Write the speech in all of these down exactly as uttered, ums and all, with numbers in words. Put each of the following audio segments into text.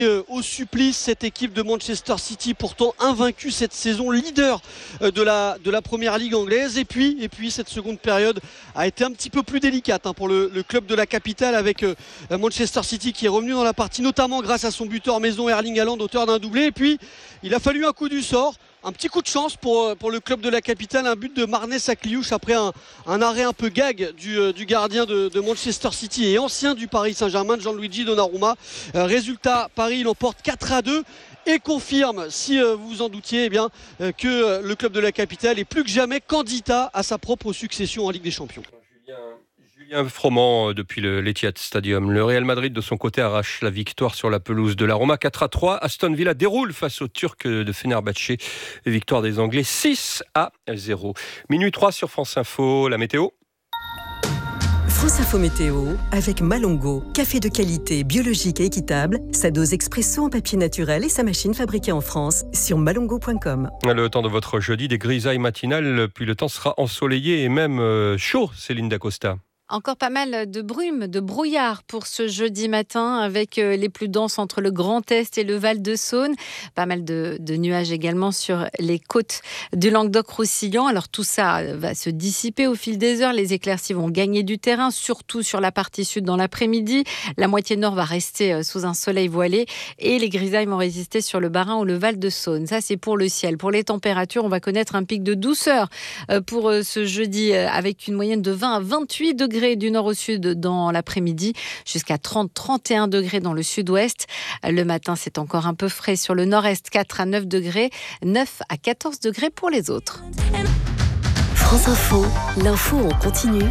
Euh, au supplice, cette équipe de Manchester City, pourtant invaincue cette saison, leader euh, de, la, de la première ligue anglaise. Et puis, et puis cette seconde période a été un petit peu plus délicate hein, pour le, le club de la capitale, avec euh, Manchester City qui est revenu dans la partie, notamment grâce à son buteur maison Erling Haaland, auteur d'un doublé. Et puis il a fallu un coup du sort, un petit coup de chance pour, pour le club de la capitale, un but de Marnez Sakliouche après un, un arrêt un peu gag du, euh, du gardien de, de Manchester City et ancien du Paris Saint-Germain, Gianluigi Donnarumma. Euh, résultat, Paris il emporte quatre à deux et confirme, si euh, vous vous en doutiez, eh bien, euh, que euh, le club de la capitale est plus que jamais candidat à sa propre succession en Ligue des Champions. Julien Froment depuis le l'Etihad Stadium. Le Real Madrid de son côté arrache la victoire sur la pelouse de la Roma quatre à trois. Aston Villa déroule face aux Turcs de Fenerbahçe. Victoire des Anglais six à zéro. Minuit trois sur France Info, la météo. France Info Météo avec Malongo, café de qualité, biologique et équitable, sa dose expresso en papier naturel et sa machine fabriquée en France sur malongo point com. Le temps de votre jeudi, des grisailles matinales, puis le temps sera ensoleillé et même chaud, Céline Dacosta. Encore pas mal de brume, de brouillard pour ce jeudi matin, avec les plus denses entre le Grand Est et le Val-de-Saône. Pas mal de, de nuages également sur les côtes du Languedoc-Roussillon. Alors tout ça va se dissiper au fil des heures. Les éclaircies vont gagner du terrain, surtout sur la partie sud dans l'après-midi. La moitié nord va rester sous un soleil voilé et les grisailles vont résister sur le Bas-Rhin ou le Val-de-Saône. Ça, c'est pour le ciel. Pour les températures, on va connaître un pic de douceur pour ce jeudi, avec une moyenne de vingt à vingt-huit degrés du nord au sud dans l'après-midi, jusqu'à trente à trente et un degrés dans le sud-ouest. Le matin, c'est encore un peu frais sur le nord-est, quatre à neuf degrés, neuf à quatorze degrés pour les autres. France Info, l'info en continu.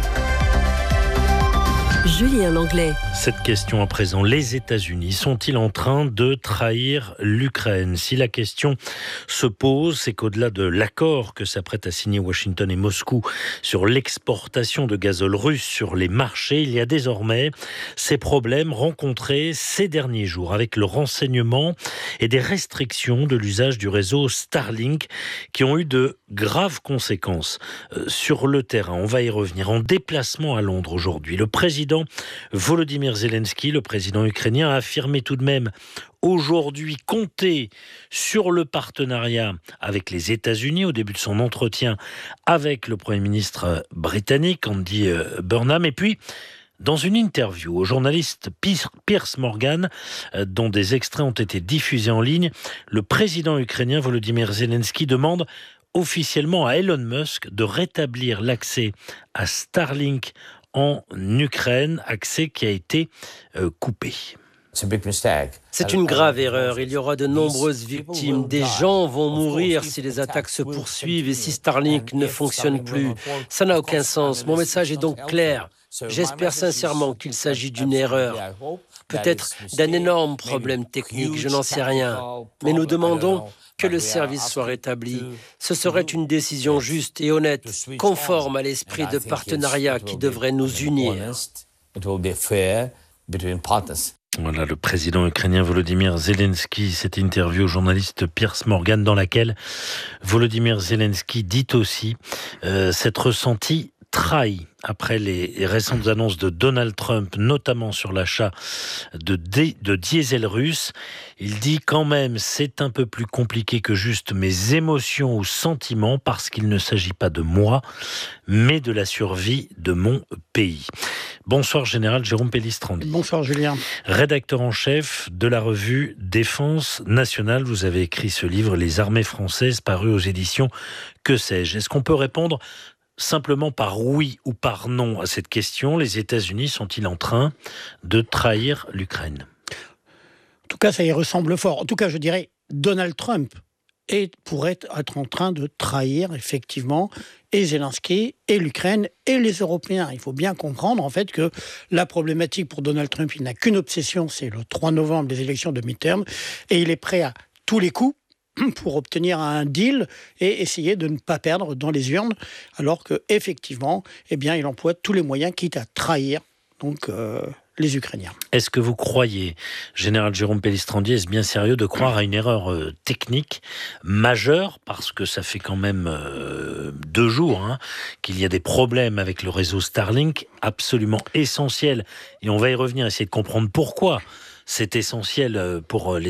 Julien Langlais. Cette question à présent, les États-Unis sont-ils en train de trahir l'Ukraine ? Si la question se pose, c'est qu'au-delà de l'accord que s'apprêtent à signer Washington et Moscou sur l'exportation de gazole russe sur les marchés, il y a désormais ces problèmes rencontrés ces derniers jours avec le renseignement et des restrictions de l'usage du réseau Starlink qui ont eu de graves conséquences sur le terrain. On va y revenir. En déplacement à Londres aujourd'hui, le président Volodymyr Zelensky, le président ukrainien, a affirmé tout de même aujourd'hui compter sur le partenariat avec les États-Unis au début de son entretien avec le Premier ministre britannique, Andy Burnham. Et puis, dans une interview au journaliste Piers Morgan, dont des extraits ont été diffusés en ligne, le président ukrainien Volodymyr Zelensky demande officiellement à Elon Musk de rétablir l'accès à Starlink en Ukraine, accès qui a été euh, coupé. C'est une grave erreur. Il y aura de nombreuses victimes. Des gens vont mourir si les attaques se poursuivent et si Starlink ne fonctionne plus. Ça n'a aucun sens. Mon message est donc clair. J'espère sincèrement qu'il s'agit d'une erreur. Peut-être d'un énorme problème technique, je n'en sais rien. Mais nous demandons que le service soit rétabli. Ce serait une décision juste et honnête, conforme à l'esprit de partenariat qui devrait nous unir. Voilà le président ukrainien Volodymyr Zelensky, cette interview au journaliste Piers Morgan dans laquelle Volodymyr Zelensky dit aussi euh, s'être ressenti trahi après les récentes annonces de Donald Trump, notamment sur l'achat de, dé, de diesel russe. Il dit quand même, c'est un peu plus compliqué que juste mes émotions ou sentiments, parce qu'il ne s'agit pas de moi, mais de la survie de mon pays. Bonsoir Général Jérôme Pellistrandi. Bonsoir Julien. Rédacteur en chef de la revue Défense Nationale, vous avez écrit ce livre, Les armées françaises, paru aux éditions Que sais-je. Est-ce qu'on peut répondre simplement par oui ou par non à cette question? Les États-Unis sont-ils en train de trahir l'Ukraine? En tout cas, ça y ressemble fort. En tout cas, je dirais Donald Trump est, pourrait être en train de trahir effectivement et Zelensky et l'Ukraine et les Européens. Il faut bien comprendre en fait que la problématique pour Donald Trump, il n'a qu'une obsession, c'est le trois novembre, les élections de mi-terme, et il est prêt à tous les coups pour obtenir un deal et essayer de ne pas perdre dans les urnes, alors qu'effectivement, eh bien, il emploie tous les moyens, quitte à trahir donc, euh, les Ukrainiens. Est-ce que vous croyez, Général Jérôme Pellistrandi, est-ce bien sérieux de croire à une erreur euh, technique majeure, parce que ça fait quand même euh, deux jours hein, qu'il y a des problèmes avec le réseau Starlink, absolument essentiel, et on va y revenir, essayer de comprendre pourquoi c'est essentiel pour les